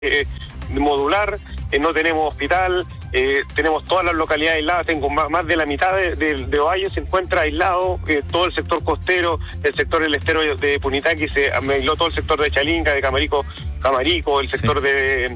modular, no tenemos hospital, tenemos todas las localidades aisladas, tengo más de la mitad de Ovalle se encuentra aislado, todo el sector costero, el sector del estero de Punitaqui, se aisló todo el sector de Chalinca, de Camarico, el sector de...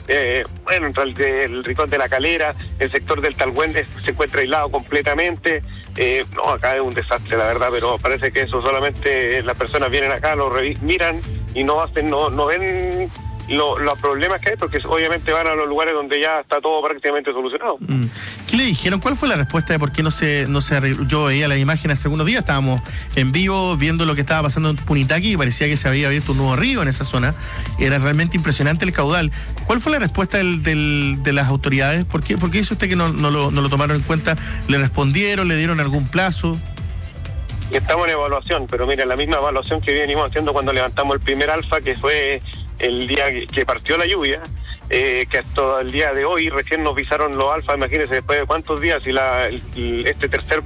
el Rincón de la Calera, el sector del Talgüende se encuentra aislado completamente. No, acá es un desastre, la verdad, pero parece que eso solamente las personas vienen acá, lo miran y no ven los problemas que hay, porque obviamente van a los lugares donde ya está todo prácticamente solucionado. ¿Qué le dijeron? ¿Cuál fue la respuesta de por qué no se arregló? Yo veía las imágenes hace algunos días, estábamos en vivo viendo lo que estaba pasando en Punitaqui y parecía que se había abierto un nuevo río en esa zona. Era realmente impresionante el caudal. ¿Cuál fue la respuesta de las autoridades? ¿Por qué dice usted que no lo tomaron en cuenta? ¿Le respondieron? ¿Le dieron algún plazo? Estamos en evaluación, pero mira, la misma evaluación que venimos haciendo cuando levantamos el primer alfa, que fue el día que partió la lluvia, que hasta el día de hoy recién nos visaron los alfas. Imagínense después de cuántos días, y este tercer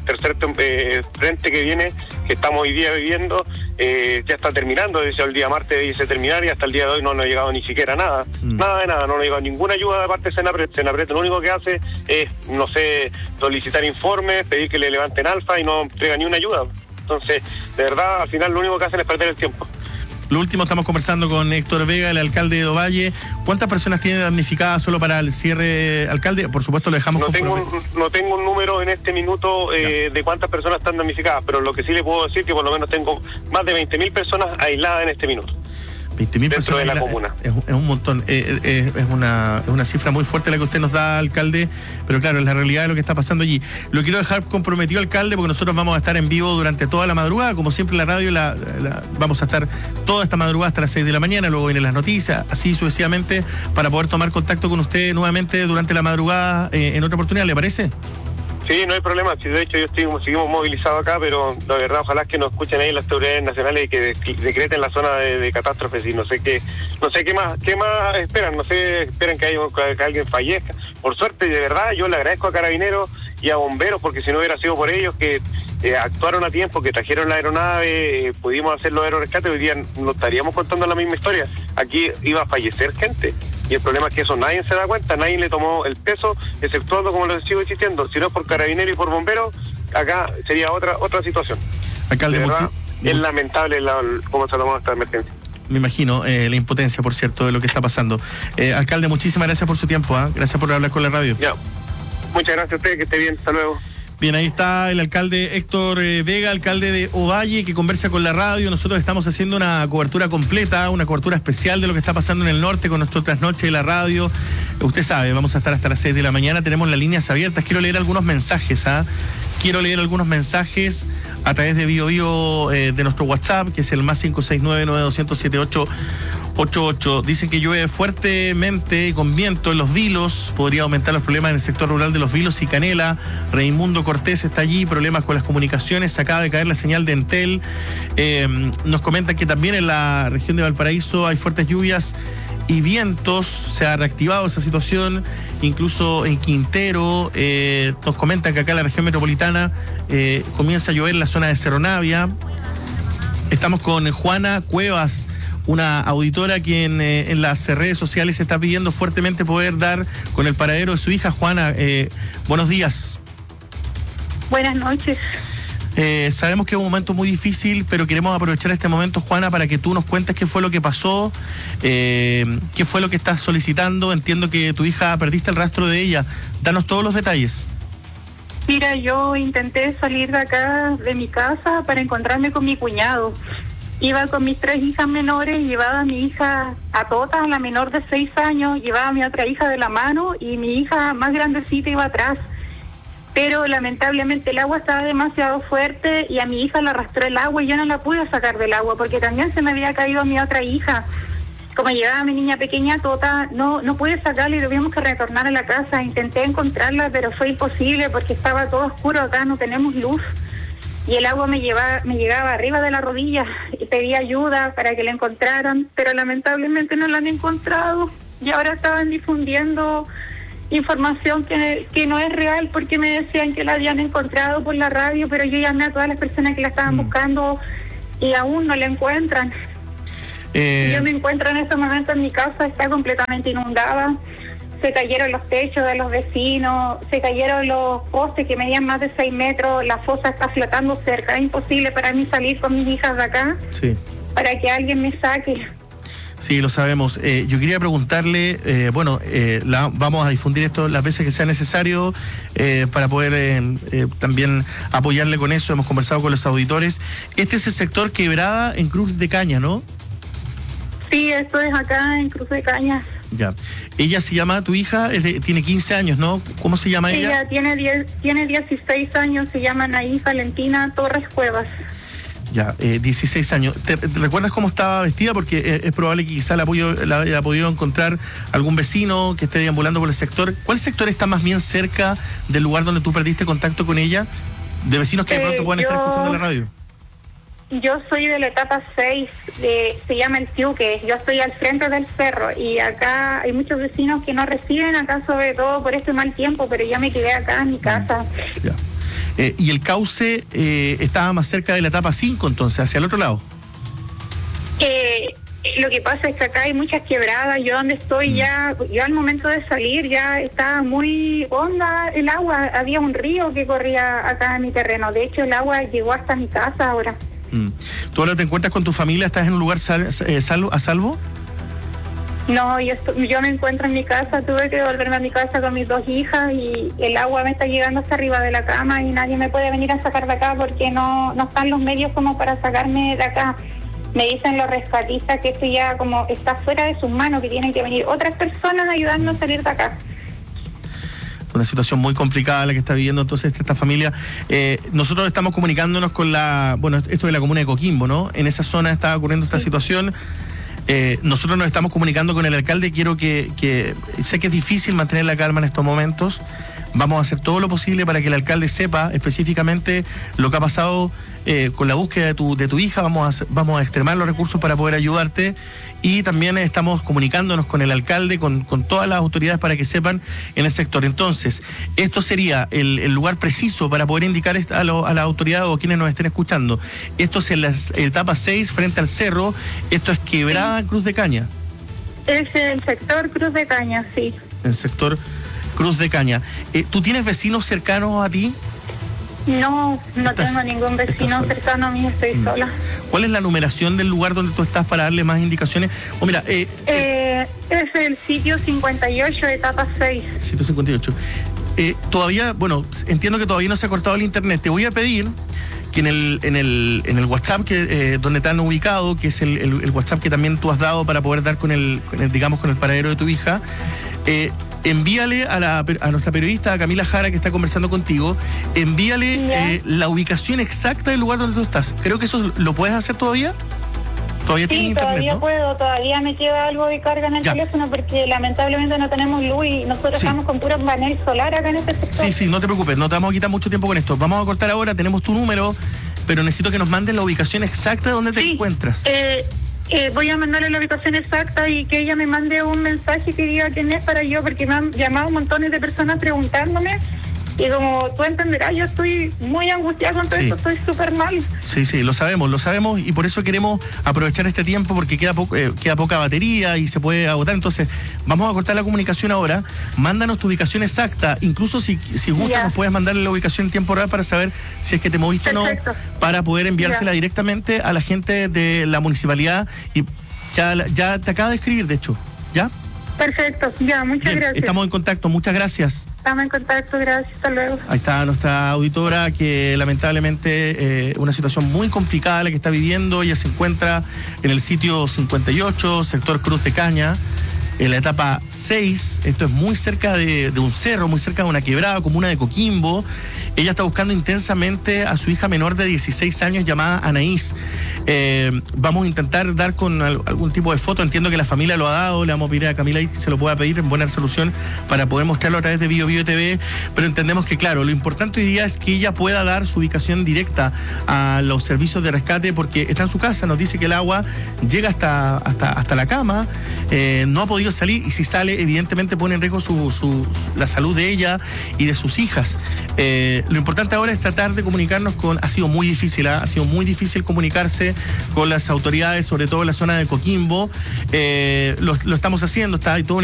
frente que viene, que estamos hoy día viviendo, ya está terminando. Desde el día martes dice terminar y hasta el día de hoy no nos ha llegado ni siquiera nada. Nada de nada, no nos ha llegado ninguna ayuda de parte de Senapred. Senapred lo único que hace es, no sé, solicitar informes, pedir que le levanten alfa y no entrega ni una ayuda. Entonces, de verdad, al final lo único que hacen es perder el tiempo. Lo último, estamos conversando con Héctor Vega, el alcalde de Ovalle. ¿Cuántas personas tiene damnificadas solo para el cierre, alcalde? Por supuesto, lo dejamos... No tengo un número en este minuto de cuántas personas están damnificadas, pero lo que sí le puedo decir que por lo menos tengo más de 20.000 personas aisladas en este minuto. 20.000 personas de la comuna. Es un montón, es una cifra muy fuerte la que usted nos da, alcalde, pero claro, es la realidad de lo que está pasando allí. Lo quiero dejar comprometido, alcalde, porque nosotros vamos a estar en vivo durante toda la madrugada, como siempre la radio, vamos a estar toda esta madrugada hasta las 6 de la mañana, luego vienen las noticias, así sucesivamente, para poder tomar contacto con usted nuevamente durante la madrugada en otra oportunidad, ¿le parece? Sí, no hay problema. Sí, de hecho, seguimos movilizados acá, pero la verdad, ojalá que nos escuchen ahí las autoridades nacionales y que decreten la zona de catástrofes. Y no sé qué más esperan. No sé, esperan que alguien fallezca. Por suerte, de verdad, yo le agradezco a Carabineros y a Bomberos, porque si no hubiera sido por ellos que actuaron a tiempo, que trajeron la aeronave, pudimos hacer los aerorescates, hoy día no estaríamos contando la misma historia. Aquí iba a fallecer gente. Y el problema es que eso nadie se da cuenta, nadie le tomó el peso, exceptuando, como les sigo insistiendo, si no es por Carabineros y por Bomberos, acá sería otra situación. Alcalde, verdad, es lamentable cómo se tomó esta emergencia. Me imagino la impotencia, por cierto, de lo que está pasando. Alcalde, muchísimas gracias por su tiempo, gracias por hablar con la radio. Ya. Muchas gracias a usted, que esté bien, hasta luego. Bien, ahí está el alcalde Héctor Vega, alcalde de Ovalle, que conversa con la radio. Nosotros estamos haciendo una cobertura completa, una cobertura especial de lo que está pasando en el norte con nuestro trasnoche de la radio. Usted sabe, vamos a estar hasta las 6 de la mañana, tenemos las líneas abiertas. Quiero leer algunos mensajes, Quiero leer algunos mensajes a través de BioBio de nuestro WhatsApp, que es el más 569-9200-7888. Dicen que llueve fuertemente y con viento en Los Vilos. Podría aumentar los problemas en el sector rural de Los Vilos y Canela. Raimundo Cortés está allí, problemas con las comunicaciones. Acaba de caer la señal de Entel. Nos comentan que también en la región de Valparaíso hay fuertes lluvias y vientos. Se ha reactivado esa situación, incluso en Quintero. Nos comentan que acá en la región metropolitana comienza a llover en la zona de Cerro Navia. Estamos con Juana Cuevas, una auditora quien en las redes sociales está pidiendo fuertemente poder dar con el paradero de su hija. Juana, buenos días. Buenas noches. Sabemos que es un momento muy difícil, pero queremos aprovechar este momento, Juana, para que tú nos cuentes qué fue lo que pasó, qué fue lo que estás solicitando. Entiendo que tu hija perdiste el rastro de ella. Danos todos los detalles. Mira, yo intenté salir de acá, de mi casa, para encontrarme con mi cuñado. Iba con mis 3 hijas menores, llevaba a mi hija a Tota, la menor de 6 años, llevaba a mi otra hija de la mano y mi hija más grandecita iba atrás. Pero lamentablemente el agua estaba demasiado fuerte y a mi hija la arrastró el agua y yo no la pude sacar del agua porque también se me había caído mi otra hija. Como llevaba a mi niña pequeña, Tota, no pude sacarla y tuvimos que retornar a la casa. Intenté encontrarla, pero fue imposible porque estaba todo oscuro acá, no tenemos luz. Y el agua me llegaba arriba de la rodilla y pedí ayuda para que la encontraran, pero lamentablemente no la han encontrado. Y ahora estaban difundiendo información que no es real porque me decían que la habían encontrado por la radio, pero yo llamé a todas las personas que la estaban buscando y aún no la encuentran. Yo me encuentro en este momento en mi casa, está completamente inundada. Se cayeron los techos de los vecinos, se cayeron los postes que medían más de 6 metros, la fosa está flotando cerca. Es imposible para mí salir con mis hijas de acá para que alguien me saque. Sí, lo sabemos. Yo quería preguntarle, vamos a difundir esto las veces que sea necesario para poder también apoyarle con eso. Hemos conversado con los auditores. Este es el sector Quebrada en Cruz de Caña, ¿no? Sí, esto es acá en Cruz de Caña. Ya. Ella se llama, tu hija, tiene 15 años, ¿no? ¿Cómo se llama ella? Ella tiene 16 años, se llama Anaí Valentina Torres Cuevas. Ya, 16 años. ¿Te recuerdas cómo estaba vestida? Porque es probable que quizá la haya podido encontrar algún vecino que esté deambulando por el sector. ¿Cuál sector está más bien cerca del lugar donde tú perdiste contacto con ella? De vecinos que de pronto puedan estar escuchando la radio. Yo soy de la etapa 6, se llama El Tiuque. Yo estoy al frente del cerro y acá hay muchos vecinos que no reciben acá, sobre todo por este mal tiempo, pero yo me quedé acá en mi casa. Ya. Y el cauce estaba más cerca de la etapa 5, entonces, hacia el otro lado. Lo que pasa es que acá hay muchas quebradas. Yo donde estoy yo al momento de salir ya estaba muy honda el agua. Había un río que corría acá en mi terreno. De hecho, el agua llegó hasta mi casa ahora. ¿Tú ahora te encuentras con tu familia? ¿Estás en un lugar a salvo? No, yo me encuentro en mi casa. Tuve que volverme a mi casa con mis 2 hijas y el agua me está llegando hasta arriba de la cama y nadie me puede venir a sacar de acá porque no están los medios como para sacarme de acá. Me dicen los rescatistas que esto ya como está fuera de sus manos, que tienen que venir otras personas ayudando a salir de acá. Una situación muy complicada la que está viviendo entonces esta familia. Nosotros estamos comunicándonos con esto de la comuna de Coquimbo, ¿no? En esa zona está ocurriendo esta situación. Nosotros nos estamos comunicando con el alcalde. Quiero que sé que es difícil mantener la calma en estos momentos. Vamos a hacer todo lo posible para que el alcalde sepa específicamente lo que ha pasado con la búsqueda de tu hija. Vamos a extremar los recursos para poder ayudarte y también estamos comunicándonos con el alcalde, con todas las autoridades para que sepan en el sector. Entonces, esto sería el lugar preciso para poder indicar a la autoridad o quienes nos estén escuchando. Esto es en la etapa 6 frente al cerro. Esto es Quebrada Cruz de Caña. Es el sector Cruz de Caña, sí. El sector Cruz de Caña. ¿Tú tienes vecinos cercanos a ti? No tengo ningún vecino cercano a mí, estoy sola. ¿Cuál es la numeración del lugar donde tú estás para darle más indicaciones? Es el sitio 58, etapa 6. Sitio 58. Todavía, entiendo que todavía no se ha cortado el internet. Te voy a pedir que en el WhatsApp donde te han ubicado, que es el WhatsApp que también tú has dado para poder dar con el paradero de tu hija, envíale a nuestra periodista, a Camila Jara, que está conversando contigo, envíale la ubicación exacta del lugar donde tú estás. Creo que eso lo puedes hacer todavía. ¿Todavía tienes internet, todavía no? Puedo, todavía me queda algo de carga en el teléfono porque lamentablemente no tenemos luz y nosotros estamos con puros paneles solar acá en este sector. Sí, no te preocupes, no te vamos a quitar mucho tiempo con esto. Vamos a cortar ahora, tenemos tu número, pero necesito que nos mandes la ubicación exacta de donde te encuentras. Voy a mandarle la ubicación exacta y que ella me mande un mensaje que diga quién es para yo, porque me han llamado montones de personas preguntándome y como tú entenderás, yo estoy muy angustiada con todo esto, estoy súper mal. Sí, lo sabemos y por eso queremos aprovechar este tiempo porque queda poca batería y se puede agotar. Entonces vamos a cortar la comunicación ahora. Mándanos tu ubicación exacta, incluso si gusta nos puedes mandarle la ubicación en tiempo real para saber si es que te moviste o no, para poder enviársela directamente a la gente de la municipalidad. Y ya te acaba de escribir, de hecho, ¿ya? Perfecto, muchas gracias. Estamos en contacto, muchas gracias. Estamos en contacto, gracias, hasta luego. Ahí está nuestra auditora que lamentablemente una situación muy complicada la que está viviendo. Ella se encuentra en el sitio 58, sector Cruz de Caña, en la etapa 6. Esto es muy cerca de un cerro, muy cerca de una quebrada, comuna de Coquimbo. Ella está buscando intensamente a su hija menor de 16 años llamada Anaís. Vamos a intentar dar con algún tipo de foto. Entiendo que la familia lo ha dado. Le vamos a pedir a Camila y se lo pueda pedir en buena resolución para poder mostrarlo a través de Bio TV. Pero entendemos que, claro, lo importante hoy día es que ella pueda dar su ubicación directa a los servicios de rescate porque está en su casa. Nos dice que el agua llega hasta la cama. No ha podido salir y si sale, evidentemente pone en riesgo la salud de ella y de sus hijas. Lo importante ahora es tratar de comunicarnos ha sido muy difícil, ha sido muy difícil comunicarse con las autoridades, sobre todo en la zona de Coquimbo. Lo estamos haciendo, hay todo